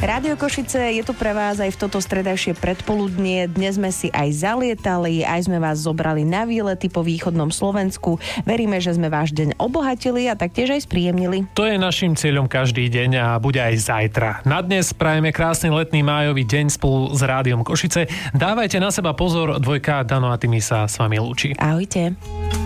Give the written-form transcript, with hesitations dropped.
Rádio Košice je tu pre vás aj v toto stredajšie predpoludnie. Dnes sme si aj zalietali, aj sme vás zobrali na výlety po východnom Slovensku. Veríme, že sme váš deň obohatili a taktiež aj spríjemnili. To je naším cieľom každý deň a bude aj zajtra. Na dnes prajeme krásny letný májový deň spolu s Rádiom Košice. Dávajte na seba pozor, Dvojka, Dano a Timi sa s vami lúči. Ahojte.